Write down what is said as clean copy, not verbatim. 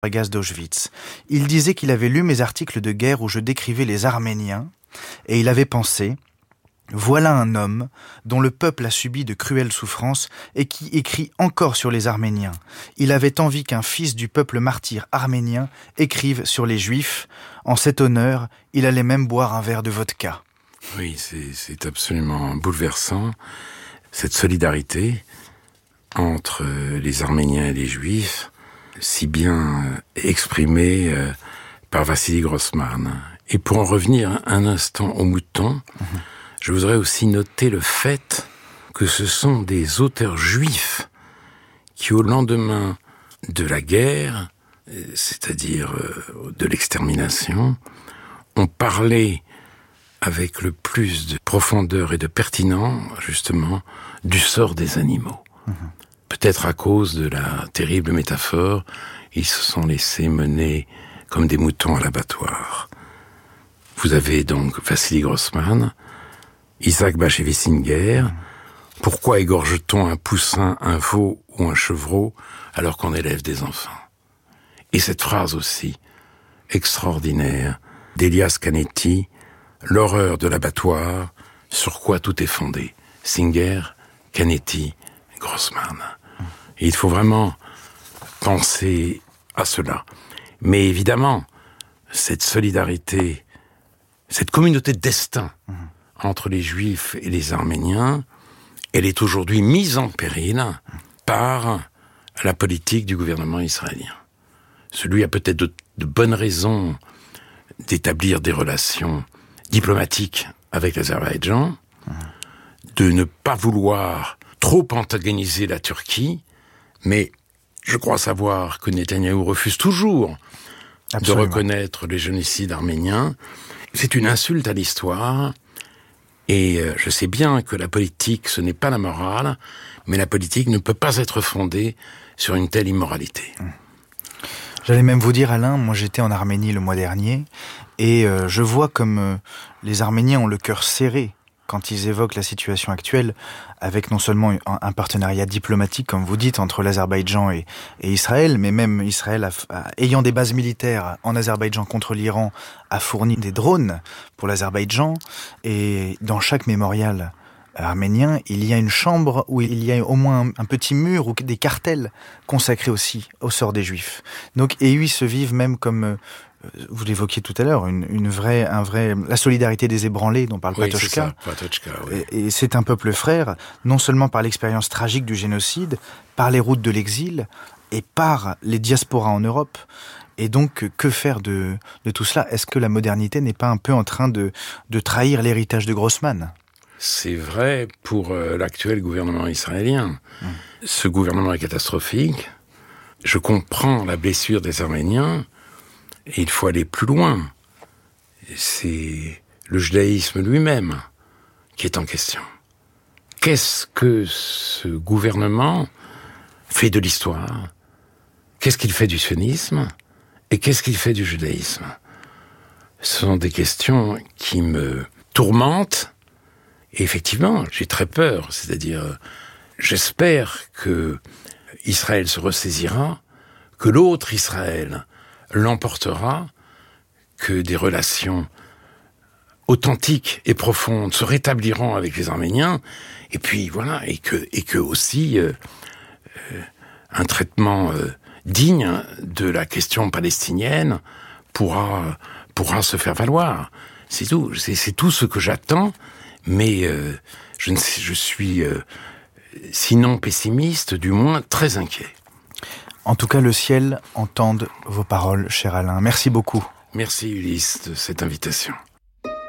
à gaz d'Auschwitz. Il disait qu'il avait lu mes articles de guerre où je décrivais les Arméniens, et il avait pensé: voilà un homme dont le peuple a subi de cruelles souffrances et qui écrit encore sur les Arméniens. Il avait envie qu'un fils du peuple martyr arménien écrive sur les Juifs. En cet honneur, il allait même boire un verre de vodka. Oui, c'est absolument bouleversant, cette solidarité entre les Arméniens et les Juifs, si bien exprimée par Vassili Grossman. Et pour en revenir un instant aux moutons, je voudrais aussi noter le fait que ce sont des auteurs juifs qui, au lendemain de la guerre, c'est-à-dire de l'extermination, ont parlé avec le plus de profondeur et de pertinence, justement, du sort des animaux. Peut-être à cause de la terrible métaphore, ils se sont laissés mener comme des moutons à l'abattoir. Vous avez donc Vassili Grossman, Isaac Bashevis-Singer. Pourquoi égorge-t-on un poussin, un veau ou un chevreau alors qu'on élève des enfants? Et cette phrase aussi, extraordinaire, d'Elias Canetti, l'horreur de l'abattoir, sur quoi tout est fondé. Singer, Canetti, Grossman. Et il faut vraiment penser à cela. Mais évidemment, cette solidarité, cette communauté de destin entre les Juifs et les Arméniens, elle est aujourd'hui mise en péril par la politique du gouvernement israélien. Celui a peut-être de bonnes raisons d'établir des relations diplomatiques avec l'Azerbaïdjan, de ne pas vouloir trop antagoniser la Turquie, mais je crois savoir que Netanyahou refuse toujours de reconnaître les génocides arméniens. C'est une insulte à l'histoire, et je sais bien que la politique, ce n'est pas la morale, mais la politique ne peut pas être fondée sur une telle immoralité. J'allais même vous dire, Alain, moi j'étais en Arménie le mois dernier, et je vois comme les Arméniens ont le cœur serré quand ils évoquent la situation actuelle, avec non seulement un partenariat diplomatique, comme vous dites, entre l'Azerbaïdjan et Israël, mais même Israël, ayant des bases militaires en Azerbaïdjan contre l'Iran, a fourni des drones pour l'Azerbaïdjan, et dans chaque mémorial arménien, il y a une chambre où il y a au moins un petit mur ou des cartels consacrés aussi au sort des Juifs. Donc, et eux, ils se vivent même comme... Vous l'évoquiez tout à l'heure, la solidarité des ébranlés dont parle Patočka. Oui. Et c'est un peuple frère, non seulement par l'expérience tragique du génocide, par les routes de l'exil et par les diasporas en Europe. Et donc, que faire de tout cela? Est-ce que la modernité n'est pas un peu en train de trahir l'héritage de Grossman? C'est vrai pour l'actuel gouvernement israélien. Ce gouvernement est catastrophique. Je comprends la blessure des Arméniens. Et il faut aller plus loin. C'est le judaïsme lui-même qui est en question. Qu'est-ce que ce gouvernement fait de l'histoire? Qu'est-ce qu'il fait du sionisme? Et qu'est-ce qu'il fait du judaïsme? Ce sont des questions qui me tourmentent. Et effectivement, j'ai très peur. C'est-à-dire, j'espère que Israël se ressaisira, que l'autre Israël l'emportera, que des relations authentiques et profondes se rétabliront avec les Arméniens, et puis voilà, et que aussi un traitement digne de la question palestinienne pourra se faire valoir. C'est tout. C'est tout ce que j'attends, mais je suis sinon pessimiste, du moins très inquiet. En tout cas, le ciel entende vos paroles, cher Alain. Merci beaucoup. Merci Ulysse de cette invitation.